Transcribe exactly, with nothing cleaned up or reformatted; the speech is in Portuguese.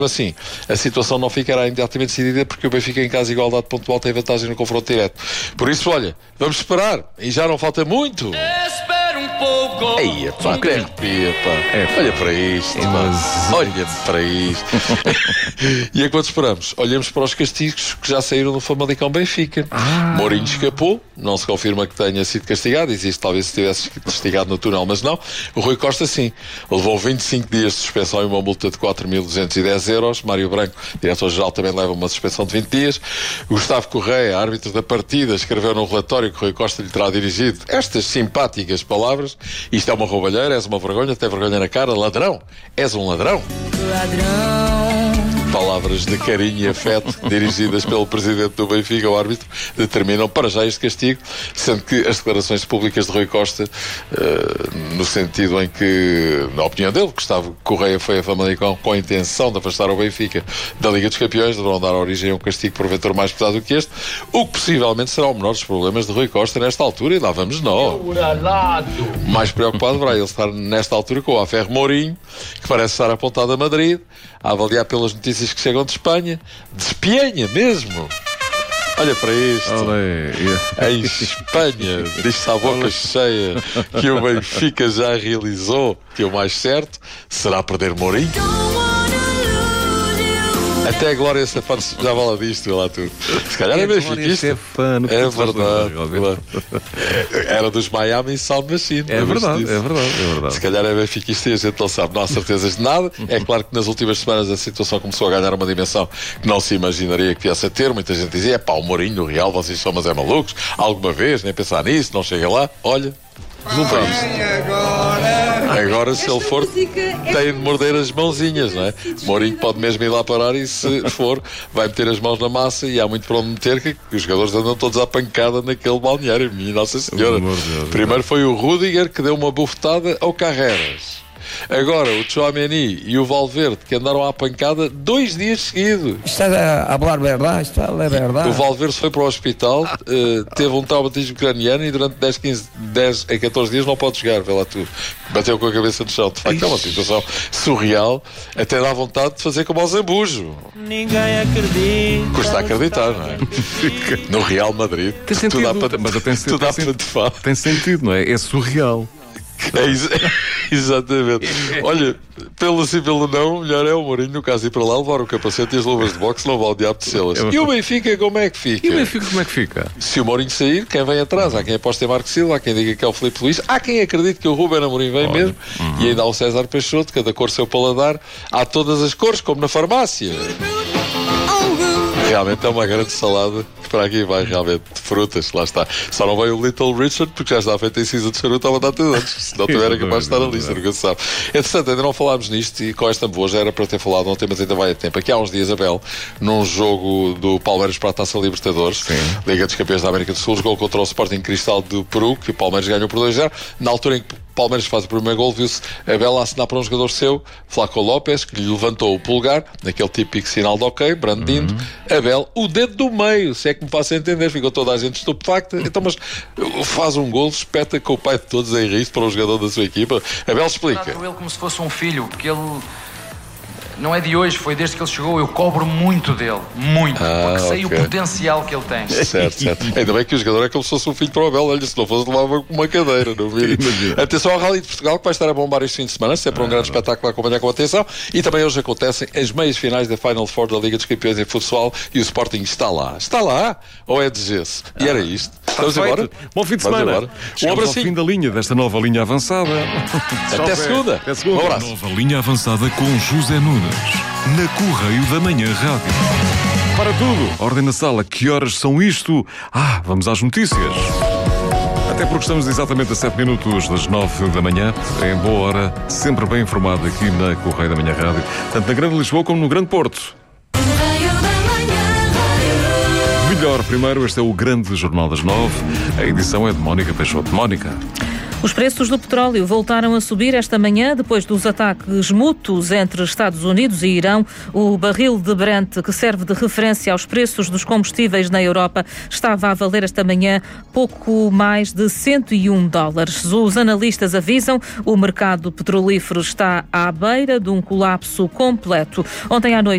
Assim, a situação não ficará imediatamente decidida porque o Benfica em caso de igualdade pontual tem vantagem no confronto direto. Por isso, olha, vamos esperar. E já não falta muito. Espera um pouco. Aí, pá, até arrepia, pá. É, olha para isto, pá. Olha para isto. E enquanto esperamos, olhamos para os castigos que já saíram no Famalicão Benfica. Ah. Mourinho escapou, não se confirma que tenha sido castigado. Existe talvez se tivesse castigado no túnel, mas não. O Rui Costa sim. Levou vinte e cinco dias de suspensão e uma multa de quatro mil duzentos e dez euros. Mário Branco, diretor-geral, também leva uma suspensão de vinte dias. Gustavo Correia, árbitro da partida, escreveu no relatório que Rui Costa lhe terá dirigido estas simpáticas palavras: isto é uma roubalheira, és uma vergonha, tem vergonha na cara, ladrão, és um ladrão. Ladrão. Palavras de carinho e afeto dirigidas pelo presidente do Benfica, o árbitro, determinam para já este castigo, sendo que as declarações públicas de Rui Costa, uh, no sentido em que, na opinião dele, Gustavo Correia foi a Famalicão com a intenção de afastar o Benfica da Liga dos Campeões, deverão dar origem a um castigo porventura mais pesado do que este, o que possivelmente será o menor dos problemas de Rui Costa nesta altura, e lá vamos nós. Mais preocupado deverá ele estar nesta altura com o Aferro Mourinho, que parece estar apontado a Madrid, a avaliar pelas notícias que chegam de Espanha, de Espanha mesmo. Olha para isto. Olé. Em Espanha, diz-se à boca cheia que o Benfica já realizou que o mais certo será perder Mourinho. Até a Glória Estefan já fala disto, lá tudo. Se calhar é benfiquista. É verdade. Era dos Miami Sound Machine. É verdade, é verdade, é verdade. Se calhar é benfiquista e a gente não sabe, não há certezas de nada. É claro que nas últimas semanas a situação começou a ganhar uma dimensão que não se imaginaria que viesse a ter. Muita gente dizia: é pá, o Mourinho no Real, vocês são mas é malucos. Alguma vez, nem pensar nisso, não chega lá. Olha, resulta isto. Agora, se ele for, tem de morder as mãozinhas, não é? Mourinho pode mesmo ir lá parar e, se for, vai meter as mãos na massa, e há muito para onde meter, que os jogadores andam todos à pancada naquele balneário. Minha Nossa Senhora. Primeiro foi o Rudiger que deu uma bufetada ao Carreras. Agora o Tchouaméni e o Valverde, que andaram à pancada dois dias seguidos. Está a falar verdade, está a verdade. O Valverde foi para o hospital, uh, teve um traumatismo craniano e durante dez, quinze, dez a catorze dias não pode jogar, vê lá tu. Bateu com a cabeça no chão. De facto, é uma situação surreal, até dá vontade de fazer como ao Zambujo. Ninguém acredita. Custa acreditar, não é? No Real Madrid. Tem sentido, tudo dá para, mas tem, tudo dá para te tem sentido, não é? É surreal. É, ex- exatamente. Olha, pelo sim, pelo não, melhor é o Mourinho, no caso, ir para lá, levar o capacete e as luvas de boxe, não vale o diabo de selas. E o Benfica, como é que fica? E o Benfica, como é que fica? Se o Mourinho sair, quem vem atrás? Há quem aposte em Marco Silva, há quem diga que é o Filipe Luís, há quem acredite que o Ruben Amorim vem Olha. mesmo, uhum. E ainda há o César Peixoto, cada cor seu paladar, há todas as cores, como na farmácia. Realmente é uma grande salada que para aqui vai, realmente, de frutas, lá está. Só não veio o Little Richard porque já está feito em cinza de charuto há uma data de anos, se não tiver capaz de estar ali, se nunca se sabe. Entretanto, ainda não falámos nisto e com esta boa já era para ter falado ontem, mas ainda vai a tempo. Aqui há uns dias, Abel, num jogo do Palmeiras para a Taça Libertadores, Sim. Liga dos Campeões da América do Sul, jogou contra o Sporting Cristal do Peru, que o Palmeiras ganhou por dois a zero. Na altura em que o Palmeiras faz o primeiro gol, viu-se Abel a assinar para um jogador seu, Flaco Lopes, que lhe levantou o polegar, naquele típico sinal de ok, brandindo. Uhum. Abel, o dedo do meio, se é que me faço entender, ficou toda a gente estupefacta. Então, mas faz um gol, espeta com o pai de todos em risco para o jogador da sua equipa. Abel explica. Eu trato ele como se fosse um filho, porque ele não é de hoje, foi desde que ele chegou. Eu cobro muito dele, muito, ah, porque sei okay. o potencial que ele tem. Certo, certo. Ainda bem que o jogador é como se fosse um filho para o Abel. Olha, se não fosse, levava uma cadeira, não vi. Atenção ao Rally de Portugal, que vai estar a bombar este fim de semana, sempre um ah, grande não. espetáculo a acompanhar com atenção. E também hoje acontecem as meias finais da Final Four da Liga dos Campeões em futsal, e o Sporting está lá. Está lá? Ou é de gesso? E era isto. Vamos embora? Bom fim de semana. Um abraço ao fim da linha, desta nova linha avançada. Até segunda. Até segunda. Um abraço. Nova linha avançada com José Nunes, na Correio da Manhã Rádio. Para tudo, ordem na sala, que horas são isto? Ah, vamos às notícias. Até porque estamos exatamente a sete minutos das nove da manhã, em boa hora, sempre bem informado aqui na Correio da Manhã Rádio, tanto na Grande Lisboa como no Grande Porto. Melhor, primeiro, este é o Grande Jornal das Nove. A edição é de Mónica Peixoto. Mónica. Os preços do petróleo voltaram a subir esta manhã depois dos ataques mútuos entre Estados Unidos e Irão. O barril de Brent, que serve de referência aos preços dos combustíveis na Europa, estava a valer esta manhã pouco mais de cento e um dólares. Os analistas avisam que o mercado petrolífero está à beira de um colapso completo. Ontem à noite